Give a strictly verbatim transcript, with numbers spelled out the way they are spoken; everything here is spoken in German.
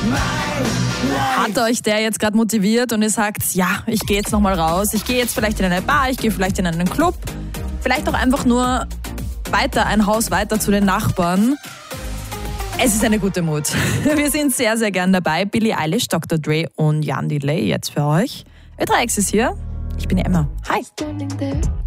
Hat euch der jetzt gerade motiviert und ihr sagt, ja, ich gehe jetzt nochmal raus, ich gehe jetzt vielleicht in eine Bar, ich gehe vielleicht in einen Club, vielleicht auch einfach nur weiter, ein Haus weiter zu den Nachbarn. Es ist eine gute Mut. Wir sind sehr, sehr gern dabei. Billie Eilish, Doktor Dre und Jan Delay jetzt für euch. Ö drei X ist hier. Ich bin die Emma. Hi.